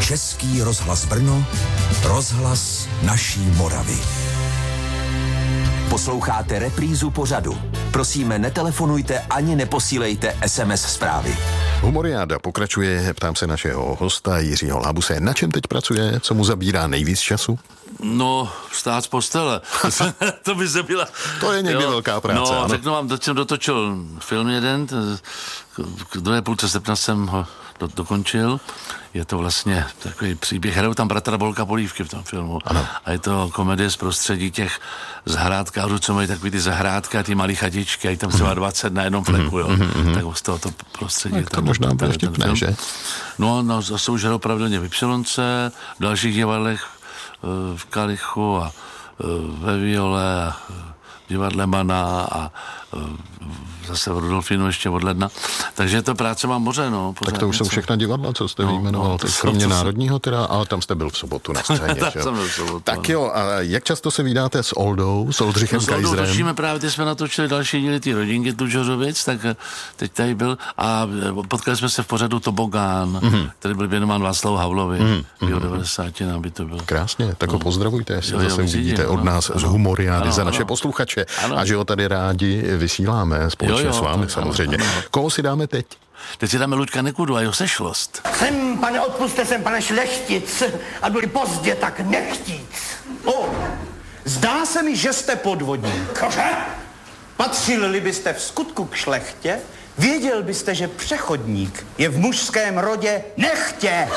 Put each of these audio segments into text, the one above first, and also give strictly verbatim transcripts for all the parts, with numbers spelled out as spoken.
Český rozhlas Brno, rozhlas naší Moravy. Posloucháte reprízu pořadu. Prosíme, netelefonujte ani neposílejte es em es zprávy. Humoriáda pokračuje, ptám se našeho hosta Jiřího Lábuse. Na čem teď pracuje? Co mu zabírá nejvíc času? No, vstát z postele. To by se byla... To je někdy jo, velká práce. No, ano. řeknu vám, jsem dotočil film jeden, k druhé půlce srpna jsem ho do, dokončil. Je to vlastně takový příběh, hrajou tam bratra Bolka Polívky v tom filmu. Ano. A je to komedie z prostředí těch zahrádkářů, co mají takový ty zahrádky a ty malý chatičky, a je tam třeba dvacet na jednom fleku, jo. Mm-hmm. Tak z tohoto prostředí. Tak to tam, možná bude vtipné, že? No, no, jsou už hrajou pravidelně v Ypsilonce, v dalších divadlech, v Kalichu a ve Viole a v divadle Mana a zase v Rudolfínu ještě od ledna. Takže to práce mám moře, no. Tak to už jsou všechna divadla, co jste no, vyjmenoval, no, teď kromě to Národního teda, ale tam jste byl v sobotu na scéně, že? Jsem byl v sobotu, tak jo, a jak často se vídáte s Oldou, s Oldřichem no, Kajzrem? S Oldou točíme právě, teď jsme natočili další díly ty rodinky Tlučořovic, tak teď tady byl a potkali jsme se v pořadu Tobogán, mm-hmm. který byl věnován Václavu Havlovi, mm-hmm. v jeho devadesátinách by to bylo. Krásně, tak ho no. pozdravujte, jestli jo, zase uvidíte od nás ano, z Humoriády za naše ano. posluchače Ano. a že ho tady rádi vysíláme společně jo, jo, s vámi tak, samozřejmě. Ano, ano. Koho si dáme teď? Teď si dáme Luďka Nekudu a jeho Sešlost. Jsem, pane, odpuste, jsem pane Šlechtic a byli pozdě tak nechtíc. O, zdá se mi, že jste podvodník. Cože? Patřili byste v skutku k šlechtě, věděl byste, že přechodník je v mužském rodě nechtě.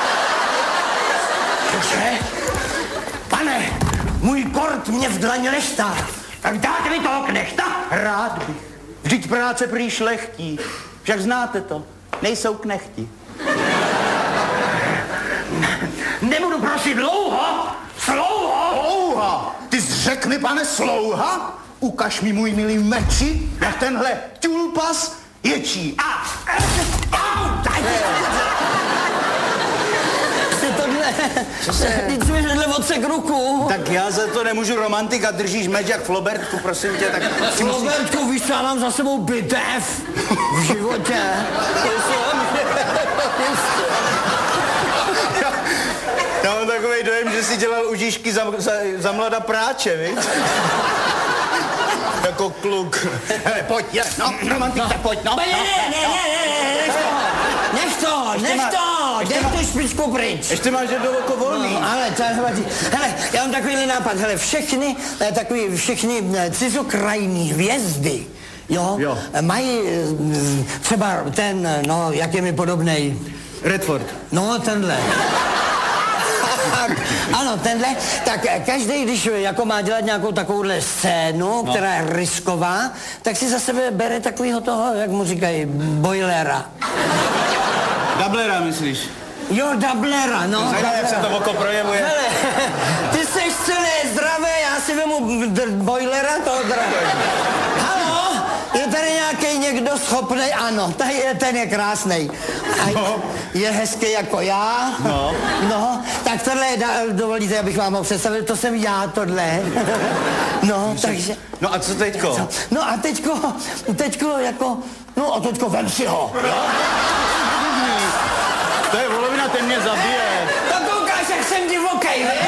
Cože? Pane, můj kort mě v dlaně leštá. Tak dáte mi toho knechta? Rád bych. Vždyť práce prý šlechtí. Však znáte to. Nejsou knechti. Nebudu prosit dlouho. Slouho. Slouha. Ty jsi řekl mi, pane, slouha? Ukaž mi, můj milý meči, jak tenhle tulpas ječí. A, au, tohle, ty jsi mi hnedle odsek ruku. Tak já za to nemůžu, romantika, držíš meč jak Flobertku, prosím tě, tak... Flobertku, musíš... víš, co, já mám za sebou bitev v životě. já, já mám takový dojem, že jsi dělal užíšky za, za, za mlada práče, víš? Jako kluk. Hele, pojď, je, no, romantika, no. pojď, no. Ne, ne, ne, ne, ne, ne, nech to, nech to, nech tu špičku pryč. Ještě máš jedno oko volný. No, ale to je hlavně, hele, já mám takový nápad, hele, všechny, takový, všechny cizokrajní hvězdy, jo, jo. mají třeba ten, no, jak je mi podobnej. Redford. No, tenhle. Ano, tenhle, tak každý, když jako má dělat nějakou takovouhle scénu, no. která je risková, tak si za sebe bere takovýho toho, jak mu říkají, boilera. Dublera, myslíš? Jo, dublera, no. Zajímavé, jak se to oko projevuje. Hele, ty seš celé zdravé, já si vemu boilera toho zdravé. Halo, je tady nějaký někdo schopnej? Ano, tady je, ten je krásnej. A no. je hezký jako já. No. No, tak tohle, dovolíte, abych vám ho představil, to jsem já, tohle. No, takže... No a co teďko? No a teďko, teďko jako, no a teďko vem si ho. To je volovina, ten mě zabije. Tak koukáš, jak jsem divokej, viď?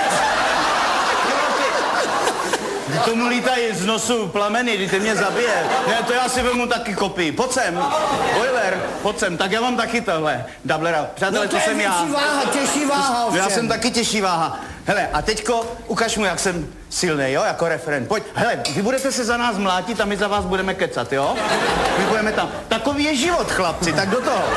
Tomu lítají z nosu plameny, kdy ty mě zabije. Ne, to já si vemu taky kopii. Pojď sem, boiler, pojď sem. Tak já mám taky tohle, dublera. Přátelé, no to, to jsem já. těžší váha, těžší váha, ovšem. Já jsem taky těžší váha. Hele, a teďko ukaž mu, jak jsem silný, jo, jako referent. Pojď, hele, vy budete se za nás mlátit a my za vás budeme kecat, jo? My budeme tam. Takový je život, chlapci, tak do toho.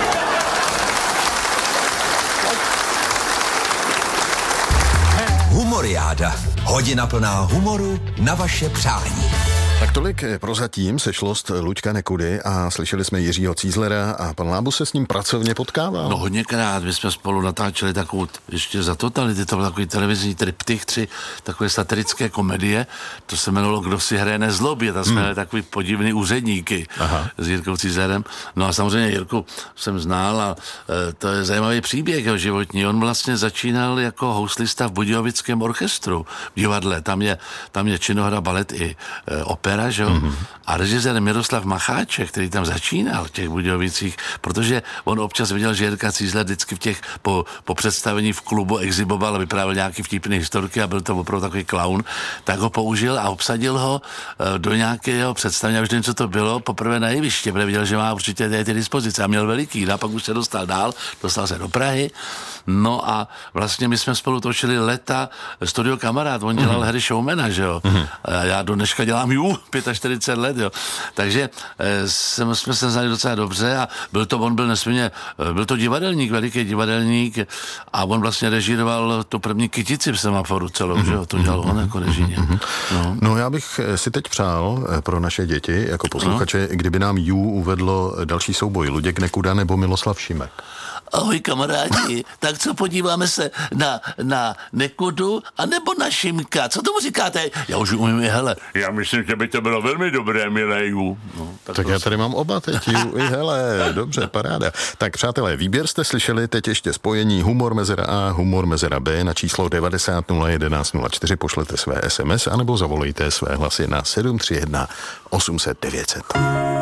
Humoriáda. Hodina plná humoru na vaše přání. Tak tolik prozatím Sešlost Luďka Nekudy a slyšeli jsme Jiřího Cízlera a pan Lábus se s ním pracovně potkával. No hodněkrát, my jsme spolu natáčeli takovou, ještě za totality, to byl takový televizní triptych, tři takové satirické komedie, to se jmenovalo Kdo si hraje nezlobě, tam jsme hmm. takový podivný úředníky Aha. s Jirkou Cízlerem. No a samozřejmě Jirku jsem znal a e, to je zajímavý příběh jeho životní. On vlastně začínal jako houslista v Budějovickém orchestru v divadle, tam je, tam je činohra, balet i e, opera. opera, že jo? Mm-hmm. A režisér Miroslav Macháček, který tam začínal v těch Budějovicích, protože on občas viděl, že Jirka Cízler vždycky v těch, po, po představení v klubu exiboval a vyprávěl nějaký vtipný historky a byl to opravdu takový klaun, tak ho použil a obsadil ho do nějakého představení, a už nevím, co to bylo, poprvé na jeviště, protože viděl, že má určitě ty, ty dispozice a měl veliký, a pak už se dostal dál, dostal se do Prahy, no a vlastně my jsme spolu točili leta Studio Kamarád, on dělal mm-hmm. hry showmana, že jo, mm-hmm. a já do dneška dělám ju, čtyřicet pět let, jo, takže jsme, jsme se znali docela dobře a byl to, on byl nesmírně, byl to divadelník, veliký divadelník a on vlastně režíroval tu první Kytici v Semaforu celou, mm-hmm. že jo, to dělal on jako režíně. Mm-hmm. No. no já bych si teď přál pro naše děti, jako posluchače, no. kdyby nám ju uvedlo další souboj Luděk Nekuda nebo Miloslav Šimek. Ahoj kamarádi, tak co, podíváme se na, na Nekudu a nebo na Šimka, co tomu říkáte? Já už umím, hele, já myslím, že by to bylo velmi dobré, milé Ju. No, tak tak já tady mám oba teď, Ju i hele, dobře, paráda. Tak přátelé, výběr jste slyšeli, teď ještě spojení Humor mezera A, Humor mezera B na číslo devadesát nula jedenáct nula čtyři, pošlete své es em es anebo zavolejte své hlasy na sedm tři jedna osm set devět set.